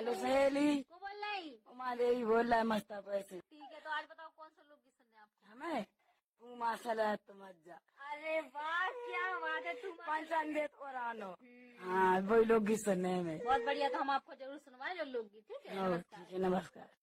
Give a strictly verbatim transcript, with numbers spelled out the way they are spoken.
Hello सहेली, को बोल रही? उमा देवी बोल रहा है मस्ता पैसे। ठीक है, तो आज बताओ कौन सा लोकगीत सुनने आपको? हमें तू माशाल्लाह तो मज्जा। अरे वाह, क्या बात है। तुम पंचांगेत और आनो, हाँ वही लोकगीत सुनने में। बहुत बढ़िया, तो हम आपको जरूर सुनवाएं जो लोकगीत। ठीक है, ठीक है, नमस्कार।